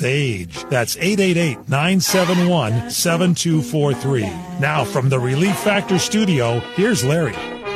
SAGE. That's 888-971-7243. Now from the Relief Factor studio, here's Larry.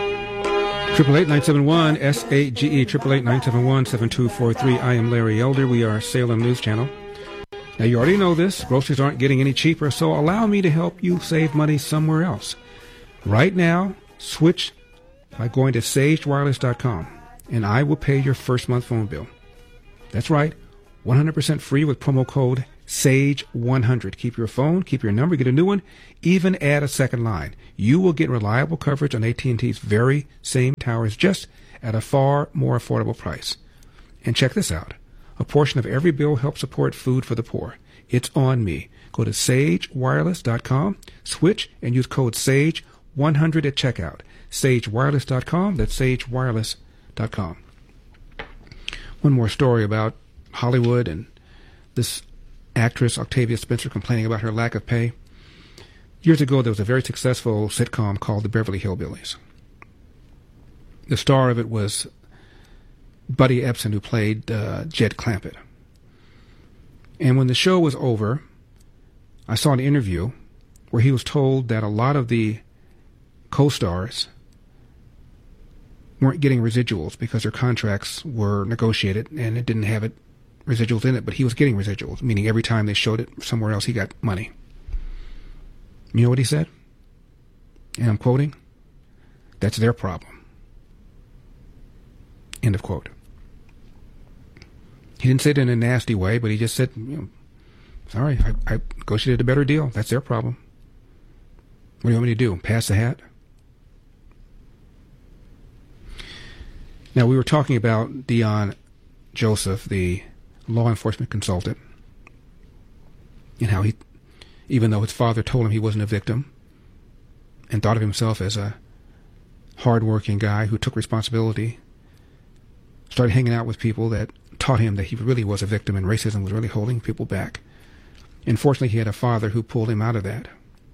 888-971-SAGE, 888-971-7243. I am Larry Elder. We are Salem News Channel. Now, you already know this. Groceries aren't getting any cheaper, so allow me to help you save money somewhere else. Right now, switch by going to sagewireless.com, and I will pay your first month phone bill. That's right, 100% free with promo code SAGE100. Keep your phone, keep your number, get a new one, even add a second line. You will get reliable coverage on AT&T's very same towers, just at a far more affordable price. And check this out. A portion of every bill helps support food for the poor. It's on me. Go to sagewireless.com, switch, and use code SAGE100 at checkout. sagewireless.com, that's sagewireless.com. One more story about Hollywood and this actress, Octavia Spencer, complaining about her lack of pay. Years ago, there was a very successful sitcom called The Beverly Hillbillies. The star of it was Buddy Ebsen, who played Jed Clampett. And when the show was over, I saw an interview where he was told that a lot of the co-stars weren't getting residuals because their contracts were negotiated and it didn't have residuals in it, but he was getting residuals, meaning every time they showed it somewhere else, he got money. You know what he said? And I'm quoting, "That's their problem." End of quote. He didn't say it in a nasty way, but he just said, sorry, I negotiated a better deal. That's their problem. What do you want me to do? Pass the hat? Now, we were talking about Dion Joseph, the law enforcement consultant, and how he, even though his father told him he wasn't a victim and thought of himself as a hardworking guy who took responsibility, started hanging out with people that taught him that he really was a victim and racism was really holding people back. Unfortunately, he had a father who pulled him out of that.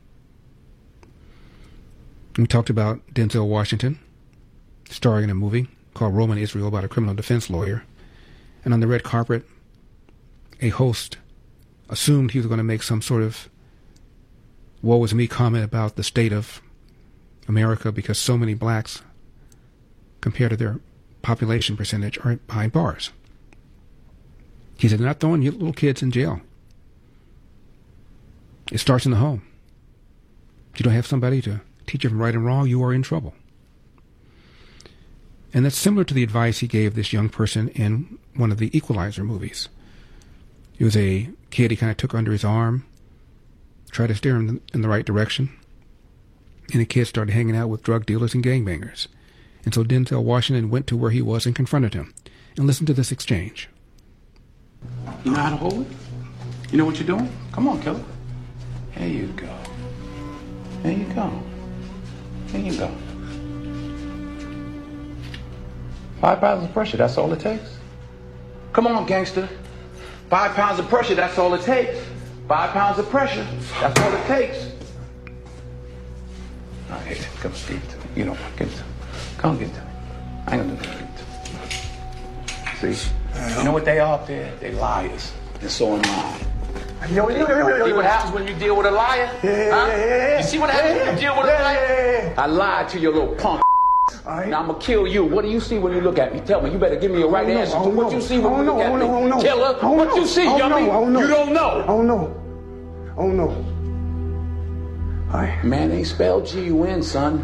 We talked about Denzel Washington, starring in a movie called Roman Israel about a criminal defense lawyer. And on the red carpet, a host assumed he was going to make some sort of woe is me comment about the state of America because so many blacks, compared to their population percentage, are behind bars. He said, they're not throwing you little kids in jail. It starts in the home. If you don't have somebody to teach you from right and wrong, you are in trouble. And that's similar to the advice he gave this young person in one of the Equalizer movies. It was a kid he kind of took under his arm, tried to steer him in the right direction, and the kid started hanging out with drug dealers and gangbangers. And so Denzel Washington went to where he was and confronted him. And listen to this exchange. You know how to hold it? You know what you're doing? Come on, killer. There you go. There you go. There you go. 5 pounds of pressure, that's all it takes. Come on, gangster. 5 pounds of pressure, that's all it takes. 5 pounds of pressure, that's all it takes. All right, here, come give it to me. You know what, give it to me. Come give it to me. I ain't gonna do that. See? You know what they are up there? They liars. And so am I. See what happens when you deal with a liar? Yeah. You see what happens when you deal with a liar? I lied to your little punk. Right. Now I'm gonna kill you. What do you see when you look at me? Tell me. You better give me a right answer to what you see when you look at me. Killer, what you see, yummy? You don't know. Oh no. All right. Man ain't spelled G-U-N, son.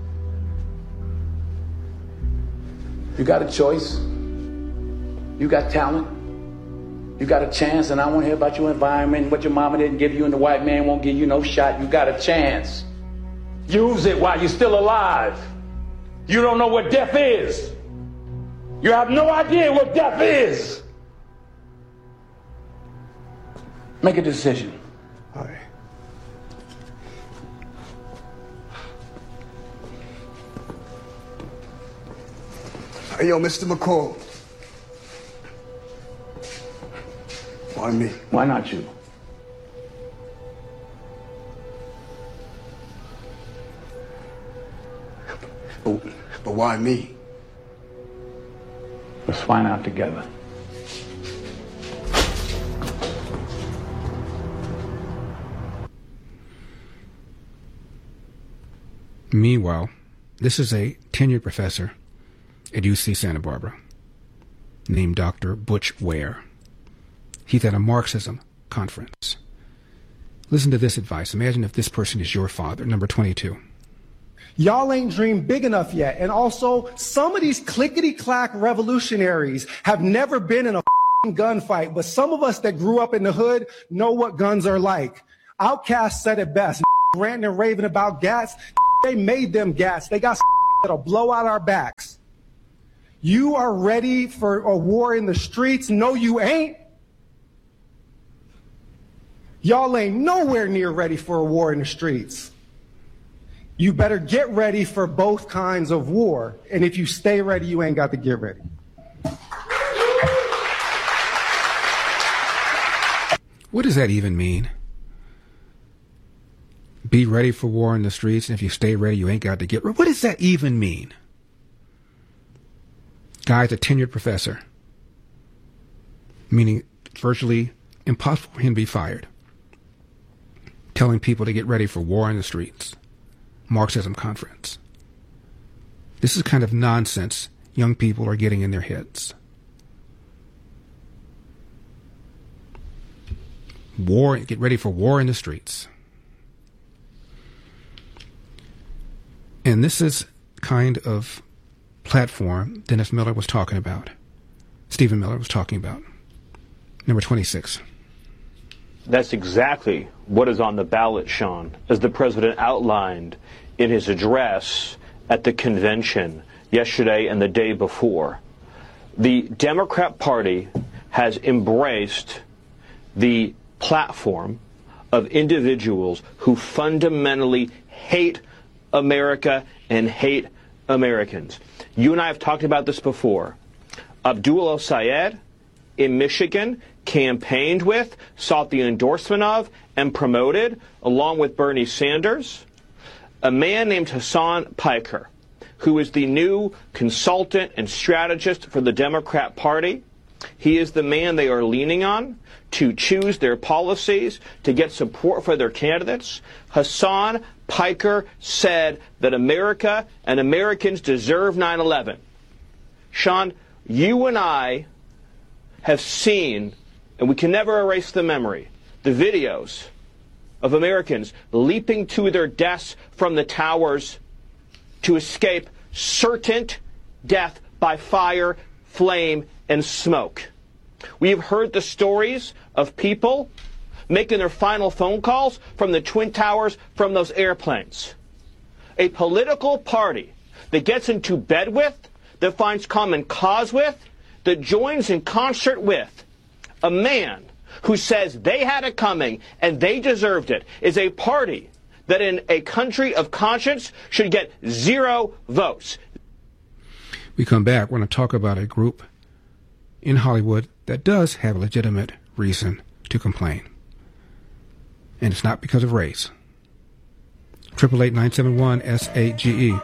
You got a choice. You got talent. You got a chance, and I want to hear about your environment, what your mama didn't give you, and the white man won't give you no shot. You got a chance. Use it while you're still alive. You don't know what death is. You have no idea what death is. Make a decision. All right. Hey, yo, Mr. McCall. Why me? Why not you? But why me? Let's find out together. Meanwhile, this is a tenured professor at UC Santa Barbara named Dr. Butch Ware. He's at a Marxism conference. Listen to this advice. Imagine if this person is your father. Number 22. Y'all ain't dreamed big enough yet. And also, some of these clickety-clack revolutionaries have never been in a gunfight, but some of us that grew up in the hood know what guns are like. Outkast said it best. Ranting and raving about gats. They made them gats. They got that'll blow out our backs. You are ready for a war in the streets? No, you ain't. Y'all ain't nowhere near ready for a war in the streets. You better get ready for both kinds of war. And if you stay ready, you ain't got to get ready. What does that even mean? Be ready for war in the streets, and if you stay ready, you ain't got to get ready. What does that even mean? Guy's a tenured professor, meaning virtually impossible for him to be fired, telling people to get ready for war in the streets. Marxism conference. This is kind of nonsense young people are getting in their heads. War, get ready for war in the streets. And this is kind of platform Dennis Miller was talking about. Stephen Miller was talking about. Number 26. That's exactly what is on the ballot, Sean, as the president outlined in his address at the convention yesterday and the day before. The Democrat Party has embraced the platform of individuals who fundamentally hate America and hate Americans. You and I have talked about this before. Abdul El-Sayed in Michigan campaigned with, sought the endorsement of, and promoted, along with Bernie Sanders, a man named Hassan Piker, who is the new consultant and strategist for the Democrat Party. He is the man they are leaning on to choose their policies, to get support for their candidates. Hassan Piker said that America and Americans deserve 9/11. Sean, you and I have seen, and we can never erase the memory, the videos of Americans leaping to their deaths from the towers to escape certain death by fire, flame, and smoke. We have heard the stories of people making their final phone calls from the Twin Towers from those airplanes. A political party that gets into bed with, that finds common cause with, that joins in concert with a man who says they had it coming and they deserved it, is a party that in a country of conscience should get 0 votes. We come back, we're going to talk about a group in Hollywood that does have a legitimate reason to complain. And it's not because of race. 888-971-SAGE.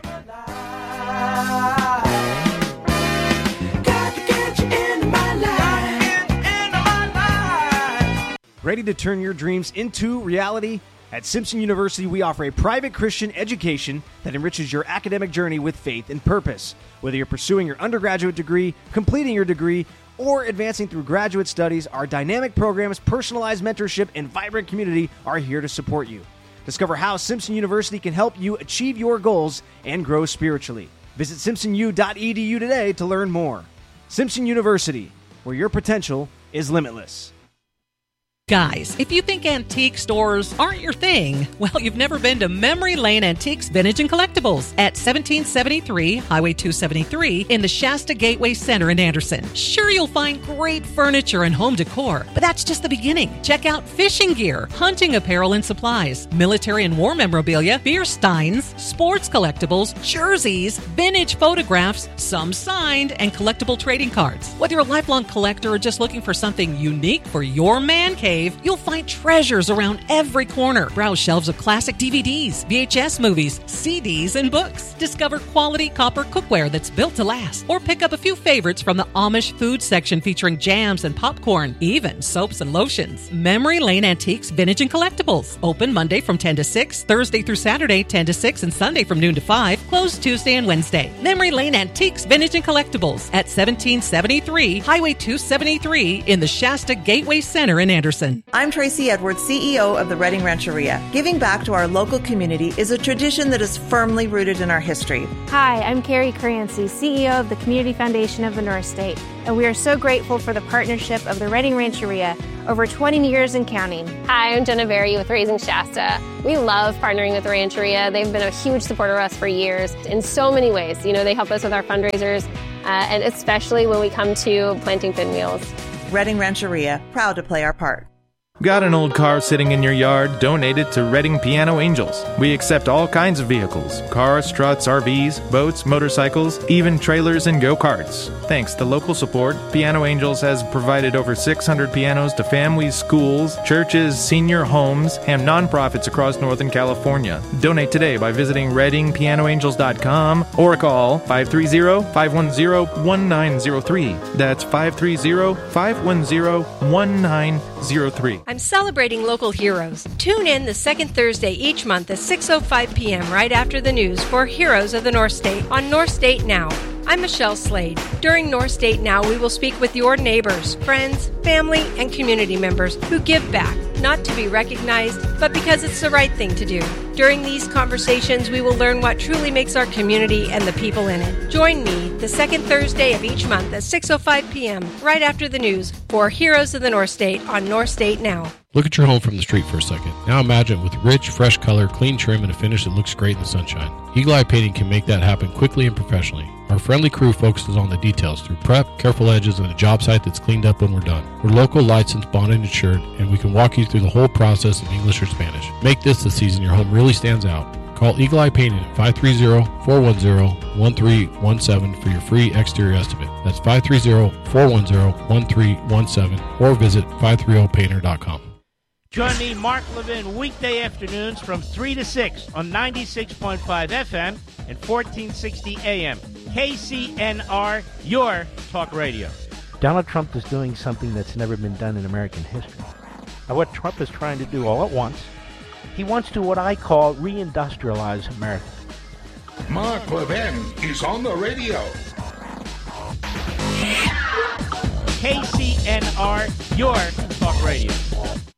Ready to turn your dreams into reality? At Simpson University, we offer a private Christian education that enriches your academic journey with faith and purpose. Whether you're pursuing your undergraduate degree, completing your degree, or advancing through graduate studies, our dynamic programs, personalized mentorship, and vibrant community are here to support you. Discover how Simpson University can help you achieve your goals and grow spiritually. Visit simpsonu.edu today to learn more. Simpson University, where your potential is limitless. Guys, if you think antique stores aren't your thing, well, you've never been to Memory Lane Antiques, Vintage, and Collectibles at 1773 Highway 273 in the Shasta Gateway Center in Anderson. Sure, you'll find great furniture and home decor, but that's just the beginning. Check out fishing gear, hunting apparel and supplies, military and war memorabilia, beer steins, sports collectibles, jerseys, vintage photographs, some signed, and collectible trading cards. Whether you're a lifelong collector or just looking for something unique for your man cave, save, you'll find treasures around every corner. Browse shelves of classic DVDs, VHS movies, CDs, and books. Discover quality copper cookware that's built to last. Or pick up a few favorites from the Amish food section featuring jams and popcorn, even soaps and lotions. Memory Lane Antiques, Vintage, and Collectibles. Open Monday from 10 to 6, Thursday through Saturday 10 to 6, and Sunday from noon to 5. Closed Tuesday and Wednesday. Memory Lane Antiques, Vintage, and Collectibles at 1773 Highway 273 in the Shasta Gateway Center in Anderson. I'm Tracy Edwards, CEO of the Redding Rancheria. Giving back to our local community is a tradition that is firmly rooted in our history. Hi, I'm Carrie Crancy, CEO of the Community Foundation of the North State, and we are so grateful for the partnership of the Redding Rancheria over 20 years and counting. Hi, I'm Jenna Berry with Raising Shasta. We love partnering with the Rancheria. They've been a huge supporter of us for years in so many ways. You know, they help us with our fundraisers, and especially when we come to planting pinwheels. Redding Rancheria, proud to play our part. Got an old car sitting in your yard? Donate it to Redding Piano Angels. We accept all kinds of vehicles: cars, trucks, RVs, boats, motorcycles, even trailers and go-karts. Thanks to local support, Piano Angels has provided over 600 pianos to families, schools, churches, senior homes, and nonprofits across Northern California. Donate today by visiting ReddingPianoAngels.com or call 530-510-1903. That's 530-510-1903. I'm celebrating local heroes. Tune in the second Thursday each month at 6:05 p.m. right after the news for Heroes of the North State on North State Now. I'm Michelle Slade. During North State Now, we will speak with your neighbors, friends, family, and community members who give back, not to be recognized, but because it's the right thing to do. During these conversations, we will learn what truly makes our community and the people in it. Join me the second Thursday of each month at 6:05 p.m. right after the news for Heroes of the North State on North State Now. Look at your home from the street for a second. Now imagine it with rich, fresh color, clean trim, and a finish that looks great in the sunshine. Eagle Eye Painting can make that happen quickly and professionally. Our friendly crew focuses on the details through prep, careful edges, and a job site that's cleaned up when we're done. We're local, licensed, bonded, and insured, and we can walk you through the whole process in English or Spanish. Make this the season your home really stands out. Call Eagle Eye Painting at 530-410-1317 for your free exterior estimate. That's 530-410-1317 or visit 530painter.com. Join me, Mark Levin, weekday afternoons from 3 to 6 on 96.5 FM and 1460 AM. KCNR, your talk radio. Donald Trump is doing something that's never been done in American history. Now, what Trump is trying to do all at once, he wants to what I call reindustrialize America. Mark Levin is on the radio. KCNR, your talk radio.